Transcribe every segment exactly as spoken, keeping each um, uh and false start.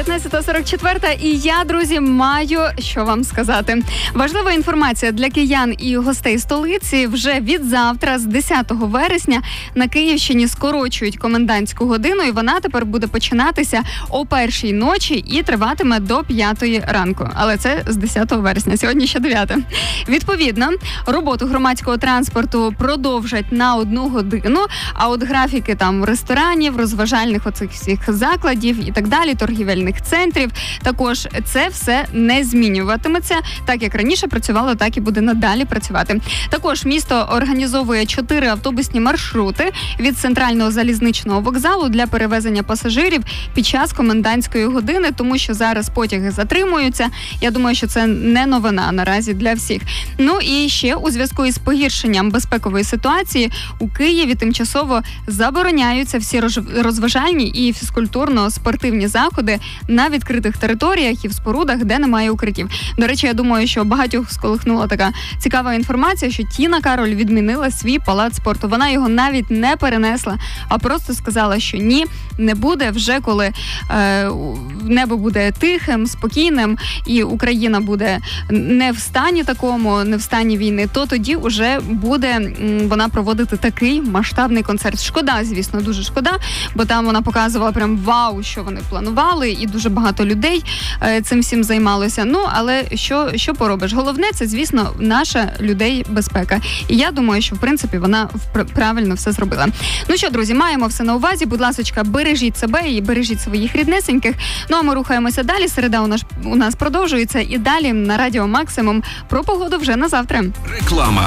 п'ятнадцята сорок чотири, і я, друзі, маю що вам сказати. Важлива інформація для киян і гостей столиці. Вже від завтра, з десятого вересня, на Київщині скорочують комендантську годину, і вона тепер буде починатися о першій ночі і триватиме до п'ятої ранку. Але це з десятого вересня, сьогодні ще дев'яте. Відповідно, роботу громадського транспорту продовжать на одну годину, а от графіки там ресторанів, розважальних оцих всіх закладів і так далі, торгівельних центрів, також це все не змінюватиметься. Так як раніше працювало, так і буде надалі працювати. Також місто організовує чотири автобусні маршрути від центрального залізничного вокзалу для перевезення пасажирів під час комендантської години, тому що зараз потяги затримуються. Я думаю, що це не новина наразі для всіх. Ну і ще у зв'язку із погіршенням безпекової ситуації у Києві тимчасово забороняються всі розважальні і фізкультурно-спортивні заходи на відкритих територіях і в спорудах, де немає укриттів. До речі, я думаю, що багатьох сколихнула така цікава інформація, що Тіна Кароль відмінила свій палац спорту. Вона його навіть не перенесла, а просто сказала, що ні, не буде вже, коли е, небо буде тихим, спокійним, і Україна буде не в стані такому, не в стані війни, то тоді вже буде м, вона проводити такий масштабний концерт. Шкода, звісно, дуже шкода, бо там вона показувала прям вау, що вони планували, і дуже багато людей е, цим всім займалося. Ну, але що, що поробиш? Головне, це, звісно, наша людей безпека. І я думаю, що, в принципі, вона правильно все зробила. Ну що, друзі, маємо все на увазі. Будь ласочка, бережіть себе і бережіть своїх ріднесеньких. Ну, а ми рухаємося далі. Середа у нас, у нас продовжується. І далі на Радіо Максимум про погоду вже на завтра. Реклама.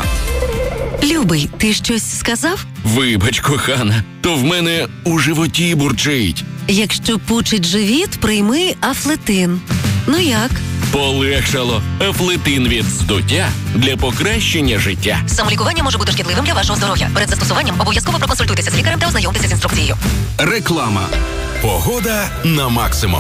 Любий, ти щось сказав? Вибач, кохана, то в мене у животі бурчить. Якщо пучить живіт, прийми Афлетин. Ну як? Полегшало. Афлетин від здуття для покращення життя. Самолікування може бути шкідливим для вашого здоров'я. Перед застосуванням обов'язково проконсультуйтеся з лікарем та ознайомтеся з інструкцією. Реклама. Погода на максимум.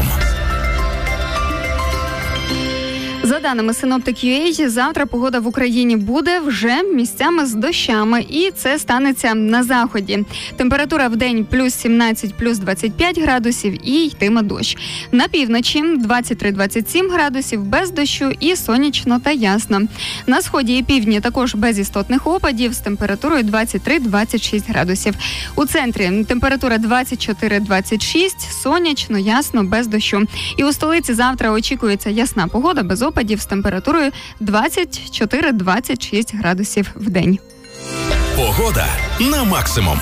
За даними Synoptic.ua, завтра погода в Україні буде вже місцями з дощами, і це станеться на заході. Температура в день плюс сімнадцять, плюс двадцять п'ять градусів і йтиме дощ. На півночі двадцять три - двадцять сім градусів без дощу і сонячно та ясно. На сході і півдні також без істотних опадів з температурою двадцять три - двадцять шість градусів. У центрі температура двадцять чотири - двадцять шість, сонячно, ясно, без дощу. І у столиці завтра очікується ясна погода без опадів з температурою двадцять чотири - двадцять шість градусів в день. Погода на максимум.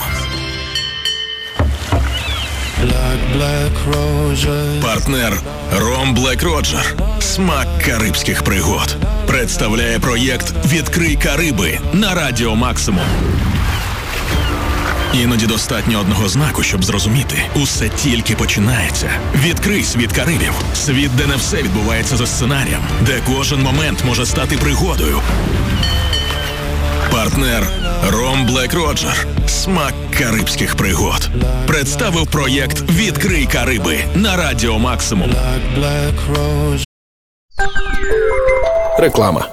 Партнер Ром Блек Роджер. Смак карибських пригод. Представляє проєкт «Відкрий Кариби» на Радіо Максимум. Іноді достатньо одного знаку, щоб зрозуміти. Усе тільки починається. Відкрий світ Карибів. Світ, де не все відбувається за сценарієм. Де кожен момент може стати пригодою. Партнер Ром Блек Роджер. Смак карибських пригод. Представив проєкт «Відкрий Кариби» на Радіо Максимум. Реклама.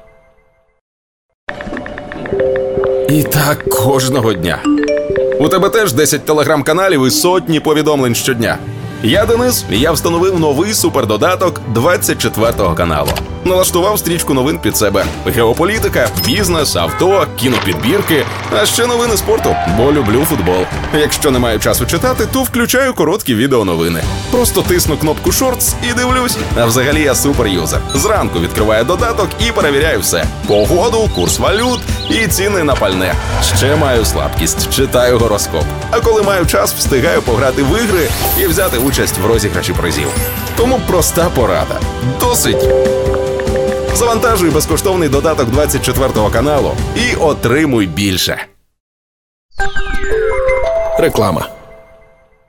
І так кожного дня. У тебе теж десять телеграм-каналів і сотні повідомлень щодня. Я Денис, і я встановив новий супердодаток двадцять четвертого каналу. Налаштував стрічку новин під себе. Геополітика, бізнес, авто, кінопідбірки, а ще новини спорту, бо люблю футбол. Якщо не маю часу читати, то включаю короткі відеоновини. Просто тисну кнопку «Шортс» і дивлюсь. А взагалі я суперюзер. Зранку відкриваю додаток і перевіряю все. Погоду, курс валют і ціни на пальне. Ще маю слабкість, читаю гороскоп. А коли маю час, встигаю пограти в ігри і взяти участь в розіграші призів. Тому проста порада. Досить! Завантажуй безкоштовний додаток двадцять четвертого каналу і отримуй більше. Реклама.